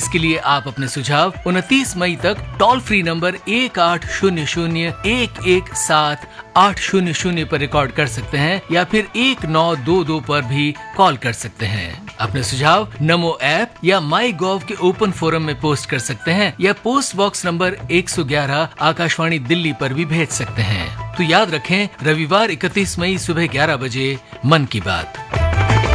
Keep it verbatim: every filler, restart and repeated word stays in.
इसके लिए आप अपने सुझाव उनतीस मई तक टोल फ्री नंबर एक आठ शून्य शून्य एक एक सात आठ शून्य शून्य पर रिकॉर्ड कर सकते हैं या फिर एक नौ दो दो पर भी कॉल कर सकते हैं। अपने सुझाव नमो ऐप या माई गॉव के ओपन फोरम में पोस्ट कर सकते हैं या पोस्ट बॉक्स नंबर एक सौ ग्यारह आकाशवाणी दिल्ली पर भी भेज सकते हैं। तो याद रखें, रविवार इकतीस मई सुबह ग्यारह बजे मन की बात।